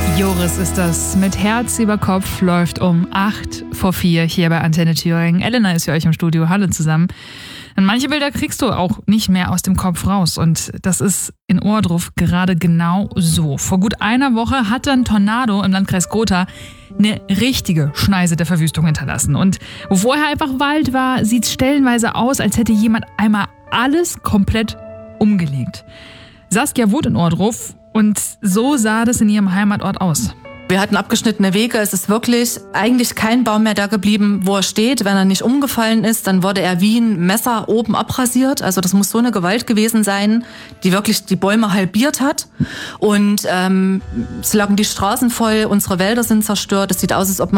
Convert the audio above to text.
Joris ist das. Mit Herz über Kopf läuft um 3:08 hier bei Antenne Thüringen. Elena ist für euch im Studio. Hallo zusammen. Und manche Bilder kriegst du auch nicht mehr aus dem Kopf raus. Und das ist in Ohrdruf gerade genau so. Vor gut einer Woche hat ein Tornado im Landkreis Gotha eine richtige Schneise der Verwüstung hinterlassen. Und wo vorher einfach Wald war, sieht es stellenweise aus, als hätte jemand einmal alles komplett umgelegt. Saskia wohnt in Ohrdruf und so sah das in ihrem Heimatort aus. Wir hatten abgeschnittene Wege. Es ist wirklich eigentlich kein Baum mehr da geblieben, wo er steht. Wenn er nicht umgefallen ist, dann wurde er wie ein Messer oben abrasiert. Also das muss so eine Gewalt gewesen sein, die wirklich die Bäume halbiert hat. Und es lagen die Straßen voll, unsere Wälder sind zerstört. Es sieht aus, als ob man